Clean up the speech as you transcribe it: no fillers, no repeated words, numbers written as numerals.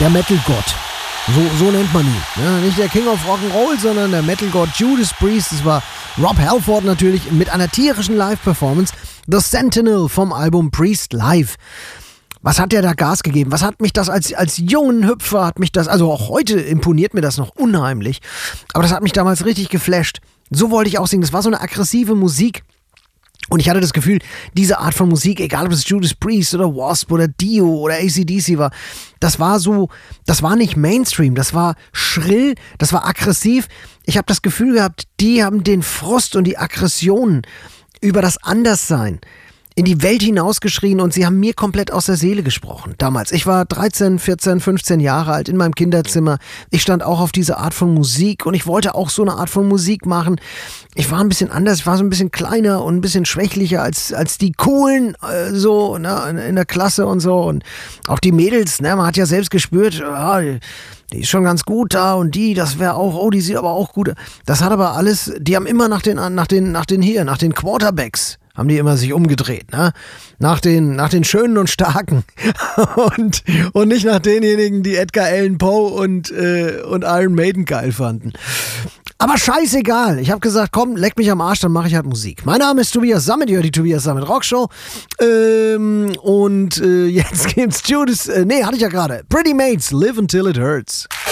der Metal-Gott. So nennt man ihn. Ja, nicht der King of Rock'n'Roll, sondern der Metal-Gott Judas Priest. Das war Rob Halford natürlich mit einer tierischen Live-Performance. The Sentinel vom Album Priest Live. Was hat der da Gas gegeben? Was hat mich das als jungen Hüpfer, also auch heute imponiert mir das noch unheimlich. Aber das hat mich damals richtig geflasht. So wollte ich auch singen. Das war so eine aggressive Musik. Und ich hatte das Gefühl, diese Art von Musik, egal ob es Judas Priest oder Wasp oder Dio oder AC/DC war, das war nicht Mainstream, das war schrill, das war aggressiv. Ich habe das Gefühl gehabt, die haben den Frust und die Aggressionen über das Anderssein in die Welt hinausgeschrien und sie haben mir komplett aus der Seele gesprochen. Damals. Ich war 13, 14, 15 Jahre alt in meinem Kinderzimmer. Ich stand auch auf diese Art von Musik und ich wollte auch so eine Art von Musik machen. Ich war ein bisschen anders, ich war so ein bisschen kleiner und ein bisschen schwächlicher als die Coolen so in der Klasse und so. Und auch die Mädels, ne, man hat ja selbst gespürt, ja, die ist schon ganz gut da und das wäre auch, oh, die sieht aber auch gut. Das hat aber alles, die haben immer nach den Quarterbacks haben die immer sich umgedreht, ne? Nach den Schönen und Starken und nicht nach denjenigen, die Edgar Allan Poe und Iron Maiden geil fanden. Aber scheißegal. Ich habe gesagt, komm, leck mich am Arsch, dann mache ich halt Musik. Mein Name ist Tobias Sammet, ihr hört die Tobias Sammet Rockshow. Jetzt gibt's Judas, hatte ich ja gerade. Pretty Mates, Live Until It Hurts.